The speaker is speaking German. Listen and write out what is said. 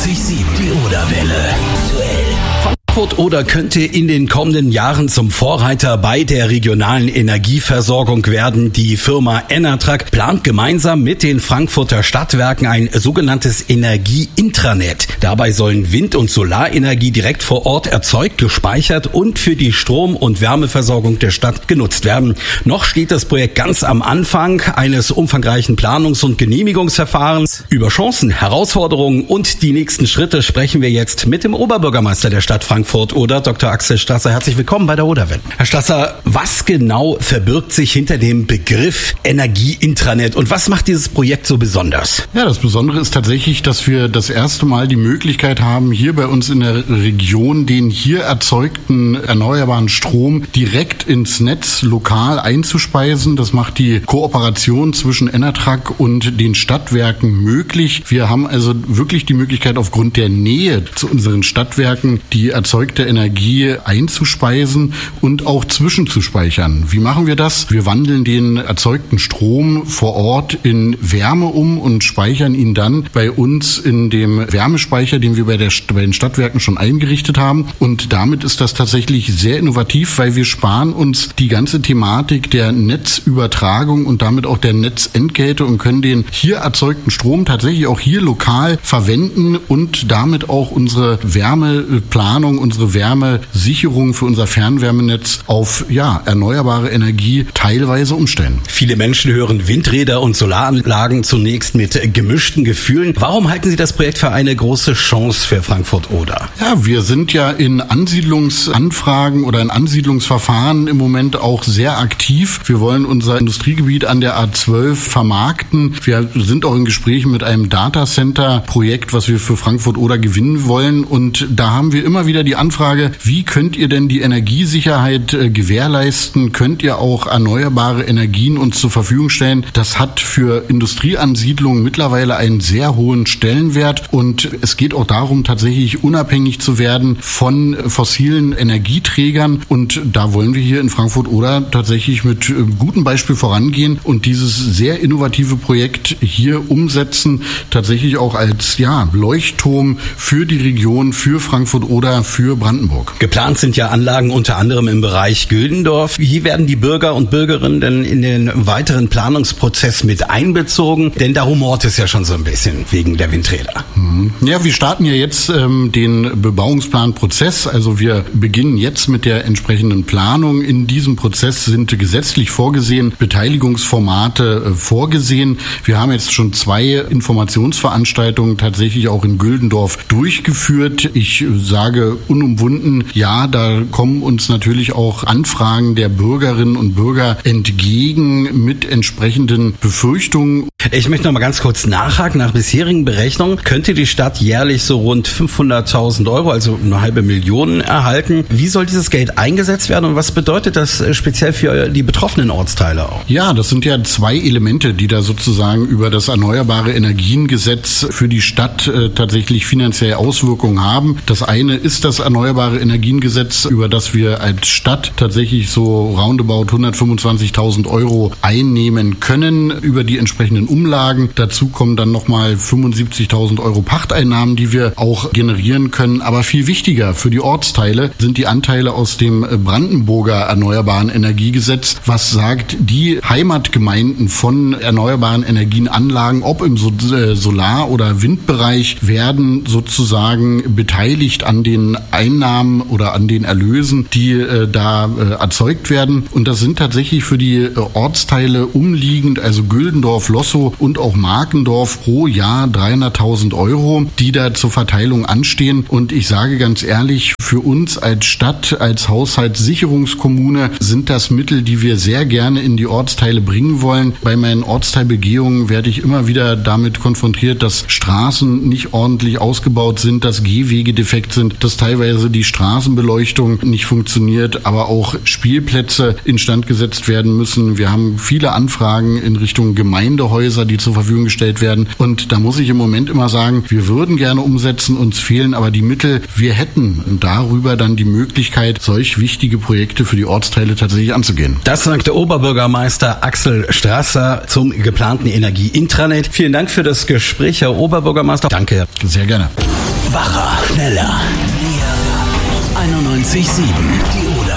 94,7. Die Oderwelle. Aktuell. Frankfurt Oder könnte in den kommenden Jahren zum Vorreiter bei der regionalen Energieversorgung werden. Die Firma Enatrag plant gemeinsam mit den Frankfurter Stadtwerken ein sogenanntes Energie-Intranet. Dabei sollen Wind- und Solarenergie direkt vor Ort erzeugt, gespeichert und für die Strom- und Wärmeversorgung der Stadt genutzt werden. Noch steht das Projekt ganz am Anfang eines umfangreichen Planungs- und Genehmigungsverfahrens. Über Chancen, Herausforderungen und die nächsten Schritte sprechen wir jetzt mit dem Oberbürgermeister der Stadt Frankfurt Oder, Dr. Axel Strasser. Herzlich willkommen bei der Oderwelle. Herr Strasser, was genau verbirgt sich hinter dem Begriff Energie-Intranet und was macht dieses Projekt so besonders? Ja, das Besondere ist tatsächlich, dass wir das erste Mal die Möglichkeit haben, hier bei uns in der Region den hier erzeugten erneuerbaren Strom direkt ins Netz lokal einzuspeisen. Das macht die Kooperation zwischen Enatrag und den Stadtwerken möglich. Wir haben also wirklich die Möglichkeit, aufgrund der Nähe zu unseren Stadtwerken die erzeugte Energie einzuspeisen und auch zwischenzuspeichern. Wie machen wir das? Wir wandeln den erzeugten Strom vor Ort in Wärme um und speichern ihn dann bei uns in dem Wärmespeicher, den wir bei den Stadtwerken schon eingerichtet haben. Und damit ist das tatsächlich sehr innovativ, weil wir sparen uns die ganze Thematik der Netzübertragung und damit auch der Netzentgelte und können den hier erzeugten Strom tatsächlich auch hier lokal verwenden und damit auch unsere Wärmeplanung, unsere Wärmesicherung für unser Fernwärmenetz auf erneuerbare Energie teilweise umstellen. Viele Menschen hören Windräder und Solaranlagen zunächst mit gemischten Gefühlen. Warum halten Sie das Projekt für eine große Chance für Frankfurt Oder? Ja, wir sind ja in Ansiedlungsanfragen oder in Ansiedlungsverfahren im Moment auch sehr aktiv. Wir wollen unser Industriegebiet an der A12 vermarkten. Wir sind auch in Gesprächen mit einem Datacenter-Projekt, was wir für Frankfurt Oder gewinnen wollen. Und da haben wir immer wieder die Anfrage, wie könnt ihr denn die Energiesicherheit gewährleisten? Könnt ihr auch erneuerbare Energien uns zur Verfügung stellen? Das hat für Industrieansiedlungen mittlerweile einen sehr hohen Stellenwert und es geht auch darum, tatsächlich unabhängig zu werden von fossilen Energieträgern und da wollen wir hier in Frankfurt Oder tatsächlich mit gutem Beispiel vorangehen und dieses sehr innovative Projekt hier umsetzen, tatsächlich auch als Leuchtturm für die Region, für Frankfurt Oder, für Brandenburg. Geplant sind ja Anlagen unter anderem im Bereich Güldendorf. Wie werden die Bürger und Bürgerinnen denn in den weiteren Planungsprozess mit einbezogen? Denn da rumort es ja schon so ein bisschen wegen der Windräder. Ja, wir starten ja jetzt den Bebauungsplanprozess. Also wir beginnen jetzt mit der entsprechenden Planung. In diesem Prozess sind gesetzlich vorgesehen Beteiligungsformate vorgesehen. Wir haben jetzt schon 2 Informationsveranstaltungen tatsächlich auch in Güldendorf durchgeführt. Ich sage unumwunden, ja, da kommen uns natürlich auch Anfragen der Bürgerinnen und Bürger entgegen mit entsprechenden Befürchtungen. Ich möchte noch mal ganz kurz nachhaken. Nach bisherigen Berechnungen könnte die Stadt jährlich so rund 500.000 €, also eine halbe Million, erhalten. Wie soll dieses Geld eingesetzt werden und was bedeutet das speziell für die betroffenen Ortsteile auch? Ja, das sind ja 2 Elemente, die da sozusagen über das Erneuerbare Energiengesetz für die Stadt tatsächlich finanzielle Auswirkungen haben. Das eine ist das Erneuerbare Energiengesetz, über das wir als Stadt tatsächlich so roundabout 125.000 € einnehmen können über die entsprechenden Umlagen. Dazu kommen dann nochmal 75.000 € Pachteinnahmen, die wir auch generieren können. Aber viel wichtiger für die Ortsteile sind die Anteile aus dem Brandenburger Erneuerbaren Energiegesetz, was sagt, die Heimatgemeinden von erneuerbaren Energienanlagen, ob im Solar- oder Windbereich, werden sozusagen beteiligt an den Einnahmen oder an den Erlösen, die da erzeugt werden. Und das sind tatsächlich für die Ortsteile umliegend, also Güldendorf, Lossow und auch Markendorf pro Jahr 300.000 €, die da zur Verteilung anstehen. Und ich sage ganz ehrlich, für uns als Stadt, als Haushaltssicherungskommune sind das Mittel, die wir sehr gerne in die Ortsteile bringen wollen. Bei meinen Ortsteilbegehungen werde ich immer wieder damit konfrontiert, dass Straßen nicht ordentlich ausgebaut sind, dass Gehwege defekt sind, dass teilweise die Straßenbeleuchtung nicht funktioniert, aber auch Spielplätze instand gesetzt werden müssen. Wir haben viele Anfragen in Richtung Gemeindehäuser, die zur Verfügung gestellt werden. Und da muss ich im Moment immer sagen, wir würden gerne umsetzen, uns fehlen aber die Mittel. Wir hätten darüber dann die Möglichkeit, solch wichtige Projekte für die Ortsteile tatsächlich anzugehen. Das sagt der Oberbürgermeister Axel Strasser zum geplanten Energie-Intranet. Vielen Dank für das Gespräch, Herr Oberbürgermeister. Danke. Sehr gerne. Wacher, schneller, näher. 91.7. Die Oder.